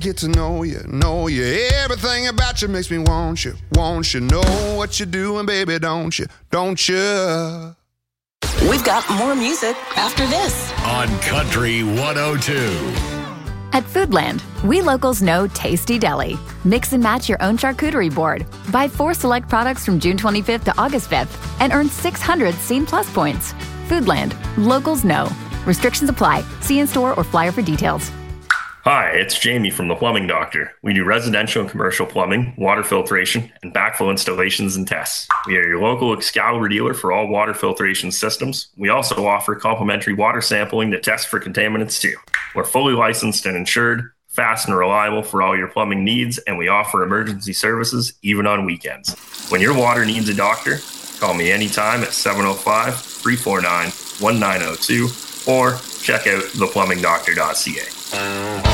Get to know you. Everything about you makes me want you. Know what you're doing, baby, don't you? We've got more music after this on Country 102. At Foodland, we locals know Tasty Deli. Mix and match your own charcuterie board. Buy 4 select products from June 25th to August 5th and earn 600 Scene Plus points. Foodland, locals know. Restrictions apply. See in-store or flyer for details. Hi, it's Jamie from The Plumbing Doctor. We do residential and commercial plumbing, water filtration, and backflow installations and tests. We are your local Excalibur dealer for all water filtration systems. We also offer complimentary water sampling to test for contaminants too. We're fully licensed and insured, fast and reliable for all your plumbing needs, and we offer emergency services even on weekends. When your water needs a doctor, call me anytime at 705-349-1902 or check out theplumbingdoctor.ca.